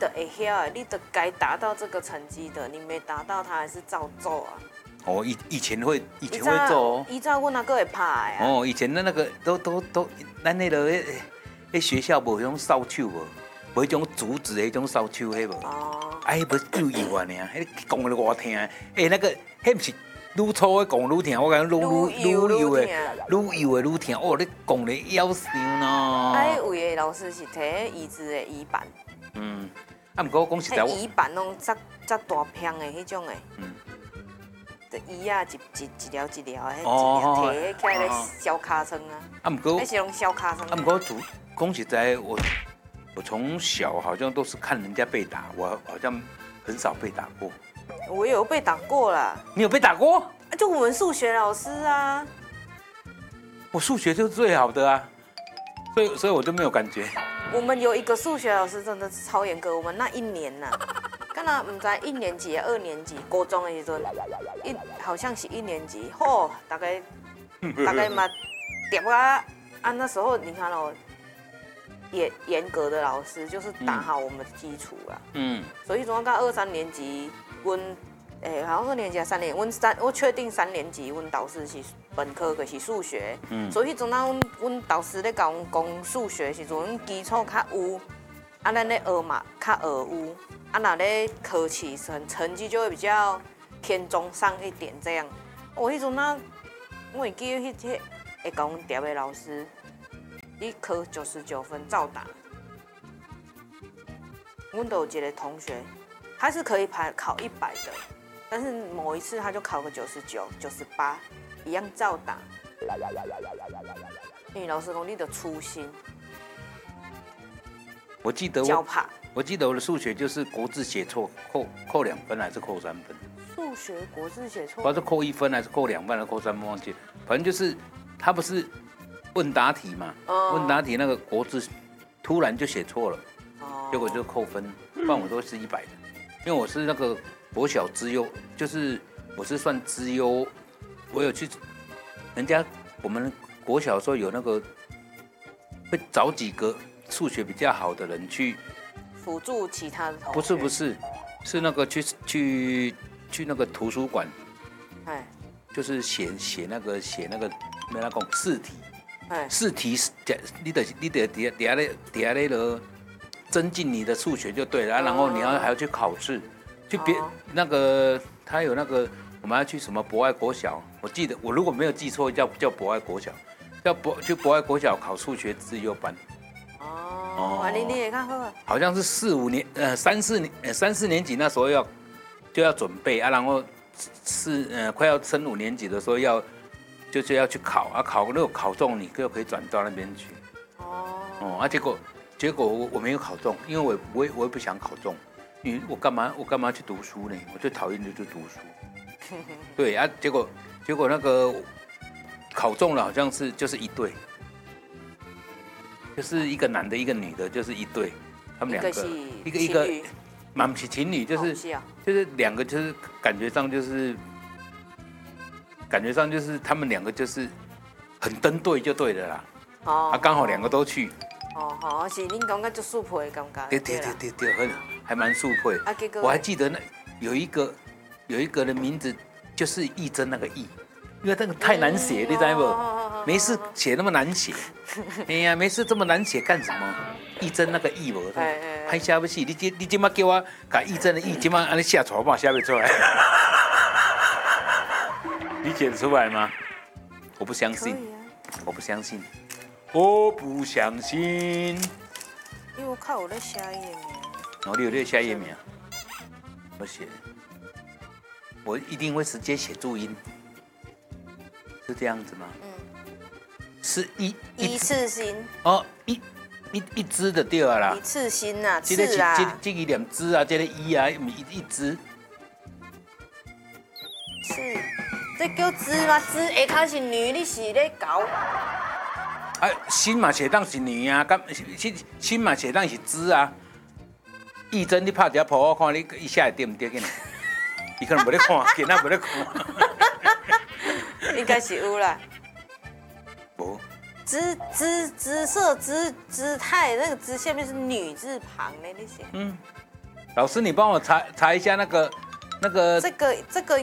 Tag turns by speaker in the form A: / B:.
A: 得会晓的，你得该达到这个成绩的，你没达到，他还是照做啊。
B: 哦，以前会做哦。
A: 以前我哪个会拍啊？
B: 哦，以前的那个都，咱那个学校无迄种扫帚无，无迄种竹子的迄种扫帚，迄无。
A: 哦。
B: 哎，无就油啊，迄讲的偌疼。那个，迄不是愈粗的讲愈疼，我感觉愈油的，愈油的愈疼。哦，你讲的要死呢。
A: 哎，有的老师是摕椅子的椅板。
B: 嗯。啊，不过讲实在，
A: 椅板拢则大片的迄种的。嗯。椅啊，一条一条的，摕起来咧小卡层啊。啊，不过那是用小卡层。
B: 啊，不过讲实在，我从小好像都是看人家被打，我好像很少被打过。
A: 我有被打过啦。
B: 你有被打过？
A: 就我们数学老师啊。
B: 我数学就是最好的啊，所以我就没有感觉。
A: 我们有一个数学老师真的是超严格，我们那一年呐、敢若唔知1年级、2年级，高中的时阵，好像是1年级，吼，大概嘛，点啊，那时候你看哦，严格的老师就是打好我们的基础啦。嗯。所以从到2、3年级，好像2年级还3年，我确定3年级，阮导师是本科就是数学。嗯。所以从那阮导师咧教阮讲数学的时阵，阮基础较有，咱咧学嘛较学有，若咧考试成绩就会比较偏中上一点这样。我迄阵我会记迄会教阮调的老师，你考99分照打。阮都有一个同学，他是可以考100的。但是某一次他就考个99、98，一样照打。因为老师讲你的粗心。
B: 我记得我的数学就是国字写错，扣2分还是扣3分？
A: 数学国字写错，
B: 不知道是扣1分还是扣2分还是扣3分，忘记了。反正就是他不是问答题嘛，问答题那个国字突然就写错了，结果就扣分，不然我都是100的，因为我是那个。国小资优，就是我是算资优，我有去，我们国小的时候有那个会找几个数学比较好的人去
A: 辅助其他的同学。
B: 不是，是那个去那个图书馆，就是写那个试题，试题你得底下那个增进你的数学就对了，然后你还要去考试。去那个他有那个我们要去什么博爱国小，我记得我如果没有记错叫博爱国小，去博爱国小考数学自优班。
A: 你也看好。
B: 好像是4、5年3、4年级那时候就要准备啊，然后快要升5年级的时候就要去考啊，如果考中你就可以转到那边去。结果我没有考中，因为我也不想考中。因为我干嘛去读书呢？我最讨厌的就是读书。对啊，结果那个考中了，好像就是一对，就是一个男的，一个女的，就是一对，他们2个，一个，不是情侣，就是2个，就是感觉上就是他们2个就是很登对就对了啦。刚好2个都去。
A: 是恁感觉就速配的感觉。
B: 对，还蛮速配。我还记得有一个的名字就是义珍那个义，因为那个太难写，你知道不？没事写那么难写。哎呀，没事这么难写干什么？义珍那个义无，拍写不起。你今麦叫我把义珍的义今麦安尼写出来，我写不出来。你写得出来吗？我不相信，我不相信。我不相信。
A: 因为我看我在写页名。
B: 你有在写页名？我写，我一定会直接写注音，是这样子吗？是
A: 一次性。
B: 一支的对啊啦。
A: 一次性啊，
B: 这个
A: 是啊。
B: 这个2支啊，这个一啊，一支。
A: 是，这叫支吗？支下卡是女，你是咧搞？
B: 心嘛写当是女啊，心嘛写当是知啊。义珍，你拍一下谱我看，你一下会对唔对个呢？伊可能无咧看，囡仔无咧看。
A: 应该是有啦。
B: 无。
A: 姿色姿态，那个姿下面是女字旁的那些。
B: 老师，你帮我查一下那个
A: 这个